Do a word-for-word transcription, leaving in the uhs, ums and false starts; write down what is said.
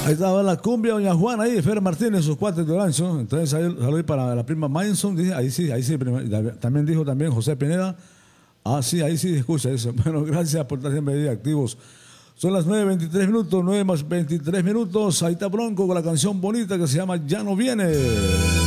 Ahí estaba la cumbia, doña Juana, ahí, Fer Martínez, sus cuates de Orancho. Entonces, saludos para la prima Manson, dice, ahí sí, ahí sí. También dijo también José Pineda. Ah, sí, ahí sí, escucha eso. Bueno, gracias por estar siempre ahí activos. Son las nueve veintitrés minutos, nueve más veintitrés minutos. Ahí está Bronco con la canción bonita que se llama Ya no viene.